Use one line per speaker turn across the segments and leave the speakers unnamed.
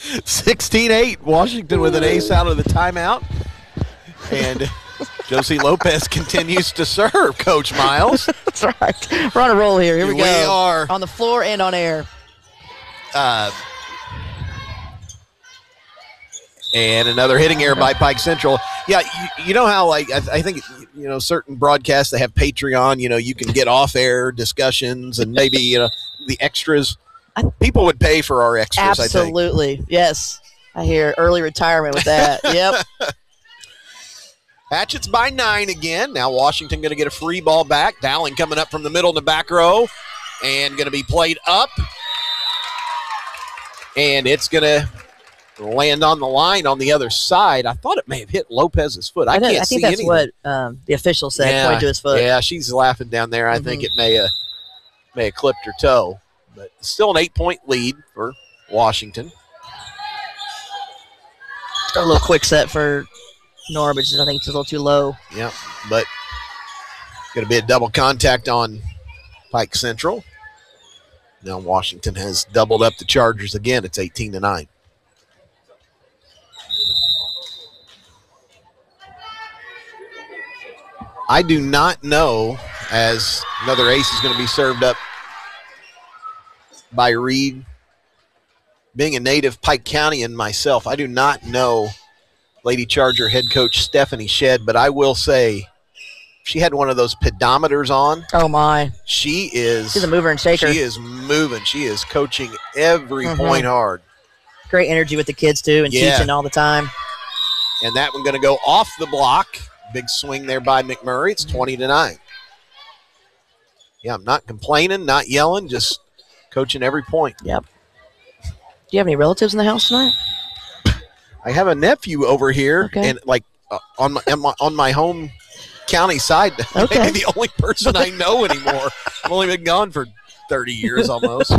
16-8, Washington with an ace out of the timeout. And Josie Lopez continues to serve, Coach Miles.
That's right. We're on a roll here. Here we go.
We are.
On the floor and on air.
And another hitting error by Pike Central. Yeah, you know how, like, I think, you know, certain broadcasts, they have Patreon, you know, you can get off-air discussions and maybe, you know, the extras. People would pay for our extras,
Absolutely.
I think.
Yes. I hear early retirement with that. Yep.
Hatchets by 9 again. Now Washington going to get a free ball back. Dowling coming up from the middle in the back row and going to be played up. And it's going to land on the line on the other side. I thought it may have hit Lopez's foot. I can't see anything.
I think that's what the official said, pointing to his foot.
Yeah, she's laughing down there. I think it may have clipped her toe. But still an 8-point lead for Washington.
A little quick set for Norwich. I think it's a little too low.
Yeah, but going to be a double contact on Pike Central. Now Washington has doubled up the Chargers again. It's 18-9. I do not know, as another ace is going to be served up by Reed. Being a native Pike County and myself, I do not know Lady Charger head coach Stephanie Shedd, but I will say she had one of those pedometers on.
Oh, my.
She's
a mover and shaker.
She is moving. She is coaching every point hard.
Great energy with the kids, too, and teaching all the time.
And that one going to go off the block. Big swing there by McMurray. It's 20-9. Yeah, I'm not complaining, not yelling, just coaching every point.
Yep. Do you have any relatives in the house tonight?
I have a nephew over here, and like on my home county side, maybe the only person I know anymore. I've only been gone for 30 years almost.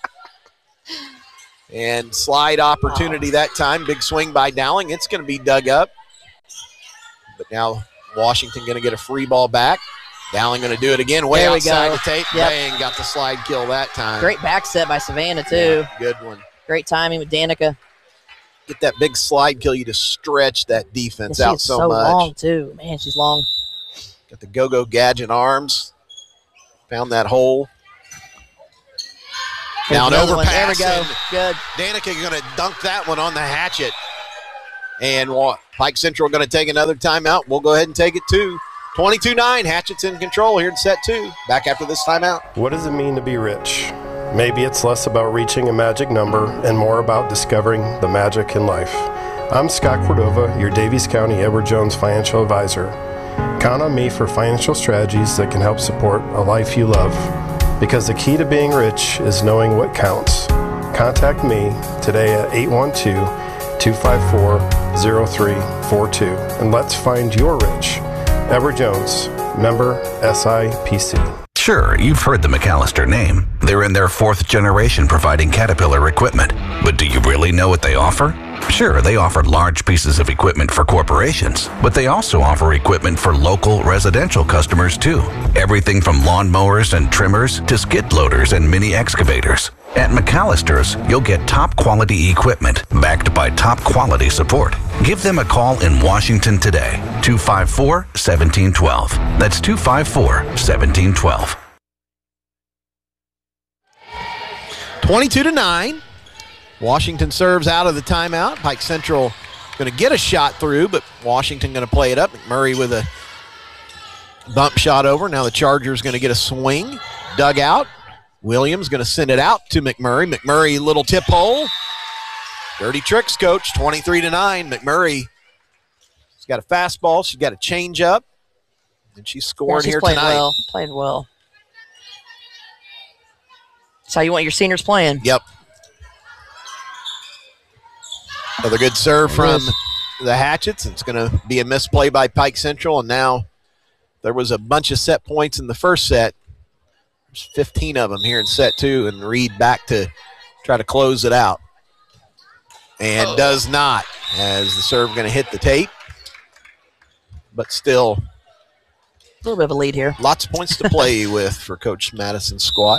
And slide opportunity that time. Big swing by Dowling. It's going to be dug up. But now Washington going to get a free ball back. Dowling going to do it again. Way outside the tape.
Yep.
Bang, got the slide kill that time.
Great back set by Savannah, too.
Yeah, good one.
Great timing with Danica.
Get that big slide kill you to stretch that defense out so much.
She's so long, too. Man, she's long.
Got the go-go gadget arms. Found that hole. Now an overpass.
There we go. Good.
Danica going to dunk that one on the hatchet. And Pike Central going to take another timeout. We'll go ahead and take it too. 22-9. Hatchet's in control here in set 2. Back after this timeout.
What does it mean to be rich? Maybe it's less about reaching a magic number and more about discovering the magic in life. I'm Scott Cordova, your Davies County Edward Jones financial advisor. Count on me for financial strategies that can help support a life you love. Because the key to being rich is knowing what counts. Contact me today at 812-254-0342 and let's find your rich. Edward Jones, member SIPC.
Sure, you've heard the McAllister name. They're in their 4th generation providing Caterpillar equipment. But do you really know what they offer? Sure, they offer large pieces of equipment for corporations, but they also offer equipment for local residential customers too. Everything from lawnmowers and trimmers to skid loaders and mini excavators. At McAllister's, you'll get top quality equipment backed by top quality support. Give them a call in Washington today, 254-1712. That's 254-1712.
22-9. Washington serves out of the timeout. Pike Central going to get a shot through, but Washington going to play it up. McMurray with a bump shot over. Now the Chargers going to get a swing. Dug out. Williams going to send it out to McMurray. McMurray, little tip hole. Dirty tricks, coach. 23-9. McMurray has got a fastball. She's got a changeup. And she's scoring here tonight.
Playing well. That's how you want your seniors playing.
Yep. Another good serve from the Hatchets. It's going to be a misplay by Pike Central, and now there was a bunch of set points in the first set. There's 15 of them here in set 2, and Reed back to try to close it out. And does not, as the serve going to hit the tape. But still,
a little bit of a lead here.
Lots of points to play with for Coach Madison's squad.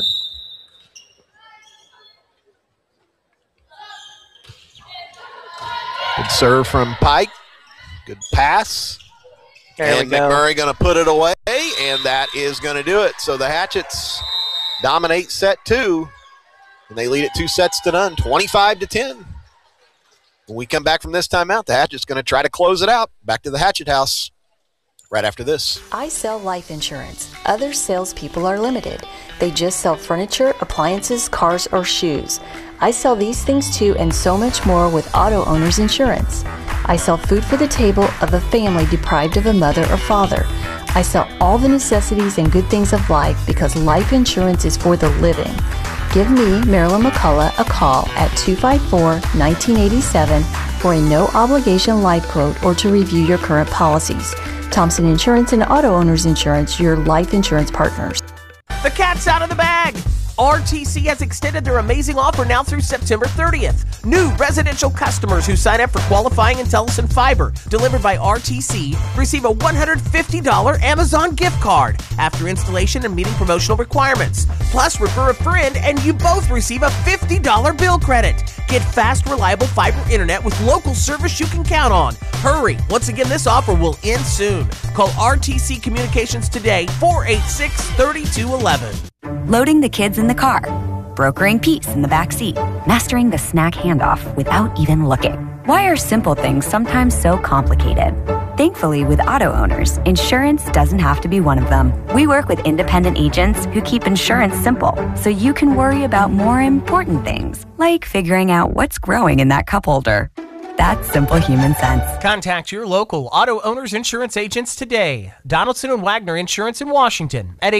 Good serve from Pike. Good pass.
There
and
we go.
McMurray going to put it away, and that is going to do it. So the Hatchets dominate set 2, and they lead it 2-0, 25-10. When we come back from this timeout, the Hatchet's going to try to close it out. Back to the Hatchet House right after this.
I sell life insurance. Other salespeople are limited. They just sell furniture, appliances, cars, or shoes. I sell these things too and so much more with Auto Owners Insurance. I sell food for the table of a family deprived of a mother or father. I sell all the necessities and good things of life because life insurance is for the living. Give me, Marilyn McCullough, a call at 254-1987 for a no-obligation life quote or to review your current policies. Thompson Insurance and Auto Owners Insurance, your life insurance partners.
The cat's out of the bag! RTC has extended their amazing offer now through September 30th. New residential customers who sign up for qualifying IntelliSyn Fiber delivered by RTC receive a $150 Amazon gift card after installation and meeting promotional requirements. Plus, refer a friend and you both receive a $50 bill credit. Get fast, reliable fiber internet with local service you can count on. Hurry! Once again, this offer will end soon. Call RTC Communications today, 486-3211.
Loading the kids in the car, brokering peace in the back seat, mastering the snack handoff without even looking. Why are simple things sometimes so complicated? Thankfully, with Auto Owners, insurance doesn't have to be one of them. We work with independent agents who keep insurance simple, so you can worry about more important things, like figuring out what's growing in that cup holder. That's simple human sense.
Contact your local Auto Owners Insurance agents today. Donaldson and Wagner Insurance in Washington at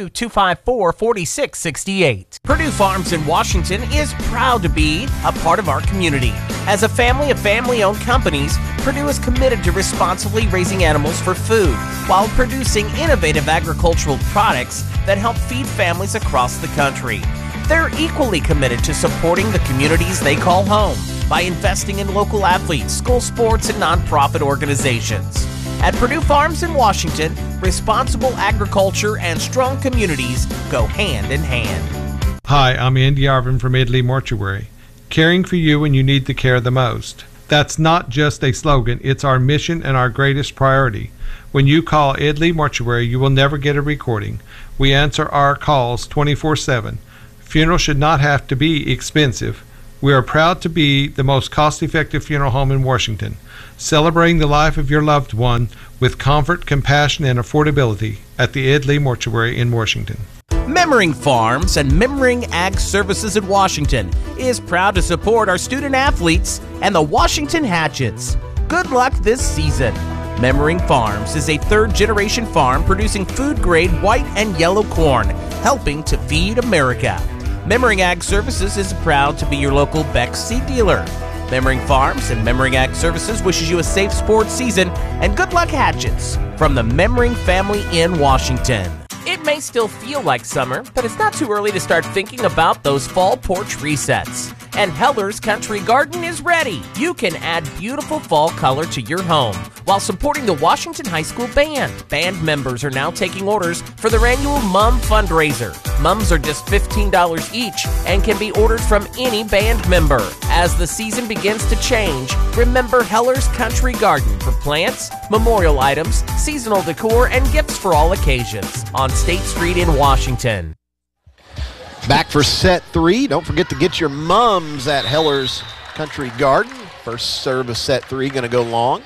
812-254-4668. Purdue Farms in Washington is proud to be a part of our community. As a family of family-owned companies, Purdue is committed to responsibly raising animals for food while producing innovative agricultural products that help feed families across the country. They're equally committed to supporting the communities they call home by investing in local athletes, school sports, and nonprofit organizations. At Purdue Farms in Washington, responsible agriculture and strong communities go hand in hand.
Hi, I'm Andy Arvin from Italy Mortuary. Caring for you when you need the care the most. That's not just a slogan, it's our mission and our greatest priority. When you call Italy Mortuary, you will never get a recording. We answer our calls 24/7. Funeral should not have to be expensive. We are proud to be the most cost-effective funeral home in Washington, celebrating the life of your loved one with comfort, compassion, and affordability at the Ed Lee Mortuary in Washington.
Memmering Farms and Memmering Ag Services in Washington is proud to support our student athletes and the Washington Hatchets. Good luck this season. Memmering Farms is a third-generation farm producing food-grade white and yellow corn, helping to feed America. Memmering Ag Services is proud to be your local Beck's seed dealer. Memmering Farms and Memmering Ag Services wishes you a safe sports season and good luck Hatchets from the Memmering family in Washington. It may still feel like summer, but it's not too early to start thinking about those fall porch resets. And Heller's Country Garden is ready. You can add beautiful fall color to your home while supporting the Washington High School Band. Band members are now taking orders for their annual Mum fundraiser. Mums are just $15 each and can be ordered from any band member. As the season begins to change, remember Heller's Country Garden for plants, memorial items, seasonal decor, and gifts for all occasions on State Street in Washington.
Back for set 3. Don't forget to get your mums at Heller's Country Garden. First serve of set 3 going to go long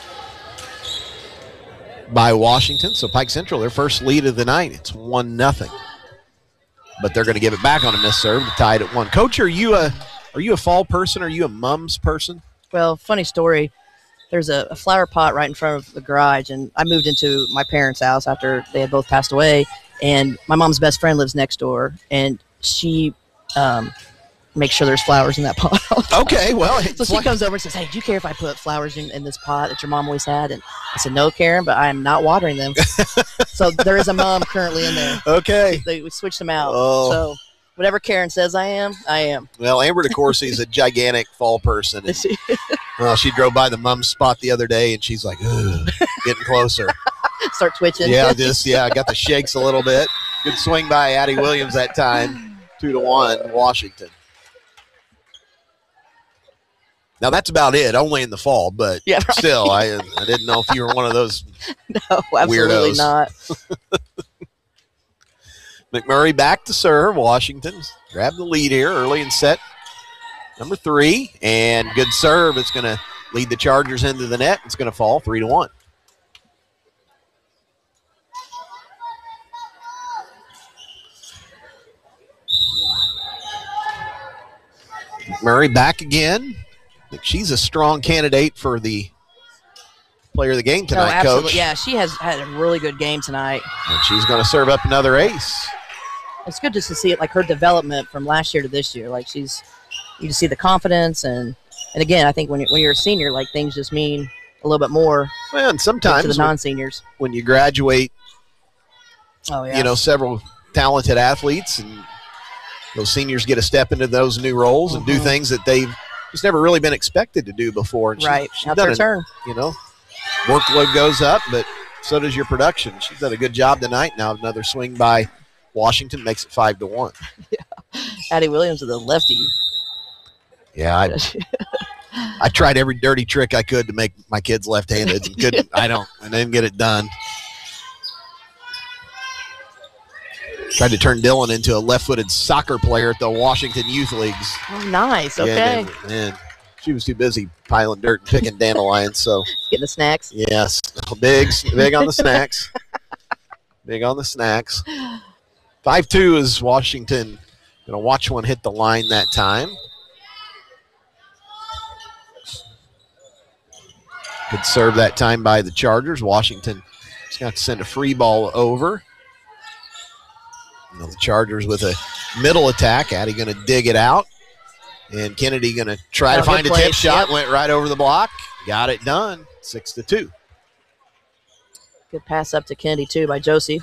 by Washington. So Pike Central, their first lead of the night. It's 1-0. But they're going to give it back on a missed serve to tie it at 1. Coach, are you a fall person? Are you a mums person?
Well, funny story. There's a flower pot right in front of the garage, and I moved into my parents' house after they had both passed away, and my mom's best friend lives next door, and she makes sure there's flowers in that pot.
Okay, well.
So she comes over and says, hey, do you care if I put flowers in this pot that your mom always had? And I said, no, Karen, but I am not watering them. So there is a mom currently in there.
Okay.
We switched them out.
Oh.
So whatever Karen says I am.
Well, Amber DeCourcy is a gigantic fall person. And, she drove by the mum spot the other day, and she's like, ugh, getting closer.
Start twitching.
Yeah, got the shakes a little bit. Good swing by Addie Williams that time. 2-1, Washington. Now, that's about it, only in the fall, but
Yeah, right.
still, I didn't know if you were one of those
No, absolutely
weirdos.
not.
McMurray back to serve. Washington grabbed the lead here early in set number 3, and good serve. It's going to lead the Chargers into the net. It's going to fall 3-1. McMurray back again. I think she's a strong candidate for the player of the game tonight,
absolutely.
Coach.
Yeah, she has had a really good game tonight.
And she's going to serve up another ace.
It's good just to see it, like her development from last year to this year. Like you just see the confidence, and again, I think when you're a senior, like things just mean a little bit more
Well, and
to
sometimes
the non-seniors.
when you graduate,
Oh yeah,
several talented athletes, and those seniors get a step into those new roles and do things that they've just never really been expected to do before. And
right.
she's
Now it's
done
her
it.
turn.
Workload goes up, but so does your production. She's done a good job tonight. Now another swing by Washington makes it 5-1.
Addie Williams with a lefty.
Yeah, I tried every dirty trick I could to make my kids left-handed. And didn't get it done. Tried to turn Dylan into a left-footed soccer player at the Washington Youth Leagues.
Oh, nice. Okay.
Yeah, and she was too busy piling dirt and picking dandelions. So
Getting the snacks.
yes, big on the snacks. Big on the snacks. 5-2 is Washington. Going to watch one hit the line that time. Good serve that time by the Chargers. Washington just got to send a free ball over. The Chargers with a middle attack. Addie going to dig it out. And Kennedy going to try to find a tip shot.
Yep.
Went right over the block. Got it done. 6-2.
Good pass up to Kennedy, too, by Josie.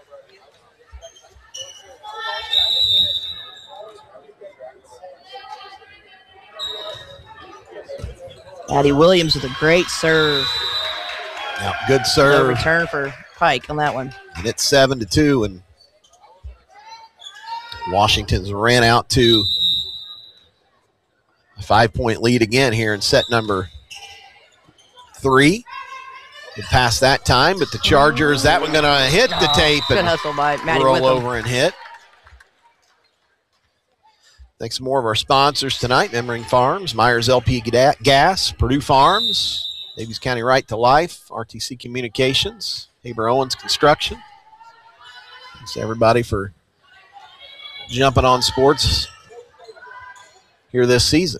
Addie Williams with a great serve.
Now, good
No
serve.
return for Pike on that one.
And it's 7-2. And Washington's ran out to a 5-point lead again here in set number 3. It passed that time, but the Chargers, that one going to hit the tape
Good
and
hustle by Maddie
roll
Witham.
over and hit. Thanks to more of our sponsors tonight: Memmering Farms, Myers LP Gas, Purdue Farms, Davies County Right to Life, RTC Communications, Haber Owens Construction. Thanks to everybody for jumping on sports here this season.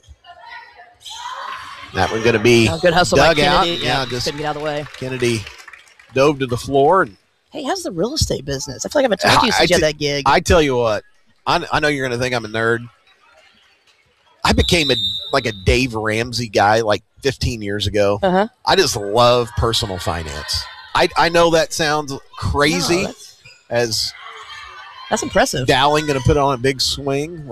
That one going to be
Good hustle by
dug out.
Kennedy.
Yeah,
Just
just
couldn't get out of the way.
Kennedy dove to the floor. And
Hey, how's the real estate business? I feel like I've been talking to you since you had that gig.
I tell you what, I know you're going to think I'm a nerd. I became a Dave Ramsey guy like 15 years ago.
Uh-huh.
I just love personal finance. I know that sounds crazy,
No,
as
that's impressive.
Dowling going to put on a big swing.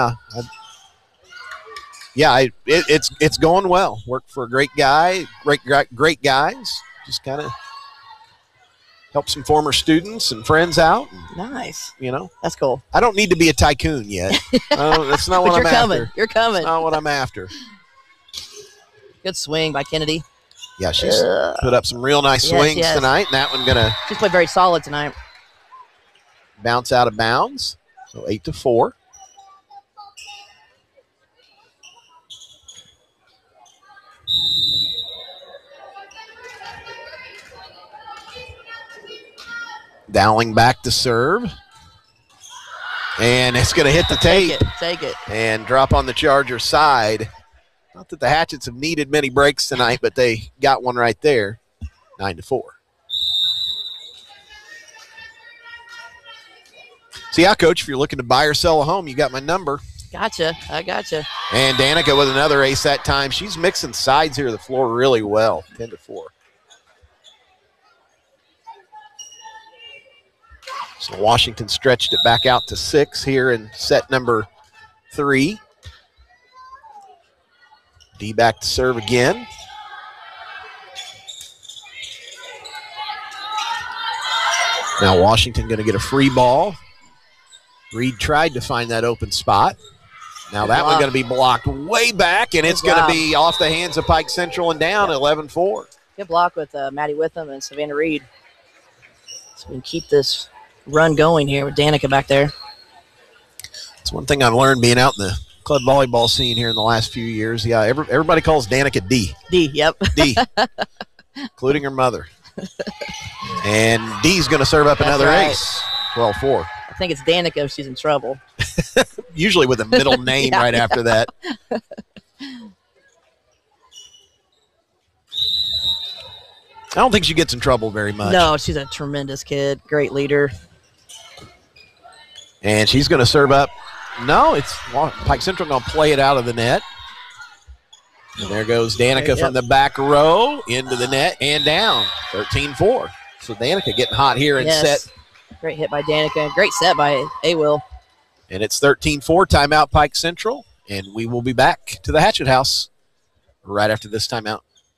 It's going well. Worked for a great guy, great guys. Just kind of help some former students and friends out.
Nice.
And,
That's cool.
I don't need to be a tycoon yet. That's not what
But
I'm
you're coming.
after.
You're coming.
That's not what I'm after.
Good swing by Kennedy.
Yeah, she's put up some real nice swings
yes.
tonight, and that one going to
She's played very solid tonight.
bounce out of bounds. So 8-4. Dowling back to serve. And it's going to hit the tape
Take it.
and drop on the Charger side. Not that the Hatchets have needed many breaks tonight, but they got one right there. 9-4. See, Coach, if you're looking to buy or sell a home, you got my number.
Gotcha. I gotcha.
And Danica with another ace that time. She's mixing sides here of the floor really well. 10-4. So Washington stretched it back out to 6 here in set number 3. D back to serve again. Now Washington going to get a free ball. Reed tried to find that open spot. Now that one's going to be blocked way back, and it's going to be off the hands of Pike Central and down 11-4.
Good block with Maddie Witham and Savannah Reed. So we can keep this run going here with Danica back there.
It's one thing I've learned being out in the club volleyball scene here in the last few years. Yeah, everybody calls Danica D.
D, yep.
D, including her mother. And D's going to serve up another ace, 12-4.
I think it's Danica if she's in trouble.
Usually with a middle name right after that. I don't think she gets in trouble very much.
No, she's a tremendous kid. Great leader.
And she's going to serve up. No, it's Pike Central going to play it out of the net. And there goes Danica from the back row into the net and down, 13-4. So Danica getting hot here and set.
Great hit by Danica. Great set by A-Will.
And it's 13-4, timeout Pike Central. And we will be back to the Hatchet House right after this timeout.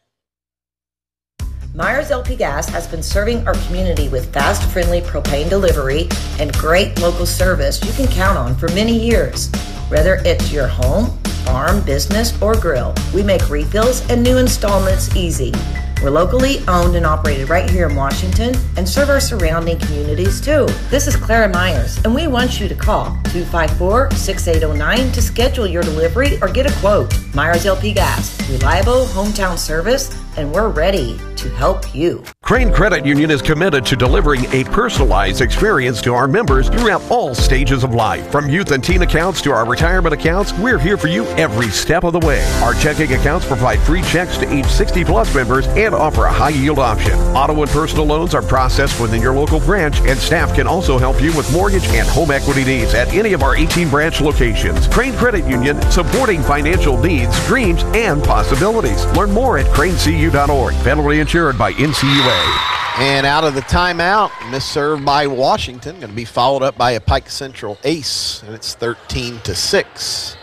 Myers LP Gas has been serving our community with fast, friendly propane delivery and great local service you can count on for many years. Whether it's your home, farm, business, or grill, we make refills and new installments easy. We're locally owned and operated right here in Washington and serve our surrounding communities too. This is Clara Myers, and we want you to call 254-6809 to schedule your delivery or get a quote. Myers LP Gas, reliable hometown service, and we're ready to help you.
Crane Credit Union is committed to delivering a personalized experience to our members throughout all stages of life. From youth and teen accounts to our retirement accounts, we're here for you every step of the way. Our checking accounts provide free checks to age 60-plus members and offer a high-yield option. Auto and personal loans are processed within your local branch, and staff can also help you with mortgage and home equity needs at any of our 18 branch locations. Crane Credit Union, supporting financial needs, dreams, and possibilities. Learn more at cranecu.org. Federally insured by NCUA.
And out of the timeout, misserved by Washington, going to be followed up by a Pike Central ace, and it's 13-6.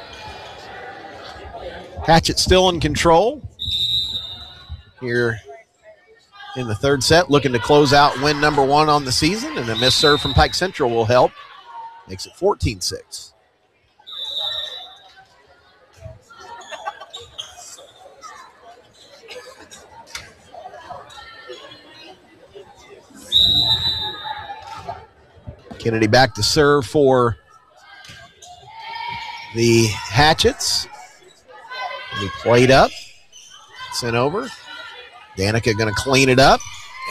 Hatchet still in control here in the third set, looking to close out win number 1 on the season, and a misserve from Pike Central will help. Makes it 14-6. Kennedy back to serve for the Hatchets. He played up, sent over. Danica going to clean it up.